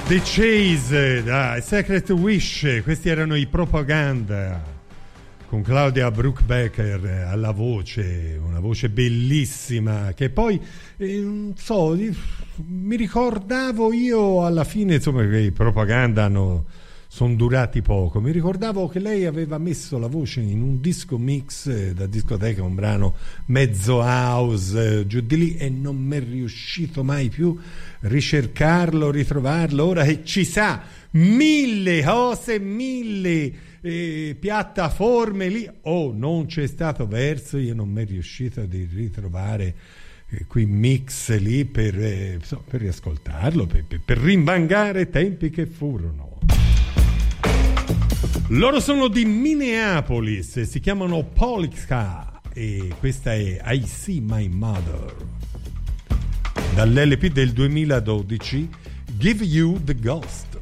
The Chase, Secret Wish, questi erano i Propaganda, con Claudia Bruckbecker alla voce, una voce bellissima, che poi, non so, mi ricordavo io alla fine, insomma, che i Propaganda sono durati poco, mi ricordavo che lei aveva messo la voce in un disco mix da discoteca, un brano mezzo house, giù di lì, e non mi è riuscito mai più ricercarlo, ritrovarlo. Ora che ci sa, mille cose, mille piattaforme lì, non c'è stato verso, io non mi è riuscito di ritrovare qui mix lì per riascoltarlo, per rinvangare tempi che furono. Loro sono di Minneapolis, si chiamano Polska e questa è I See My Mother, dall'LP del 2012, Give You the Ghost.